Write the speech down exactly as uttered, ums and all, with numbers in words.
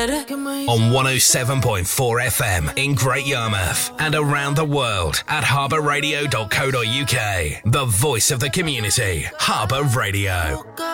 quieres. On one oh seven point four F M in Great Yarmouth and around the world at harbour radio dot co dot uk. The voice of the community, Harbour Radio.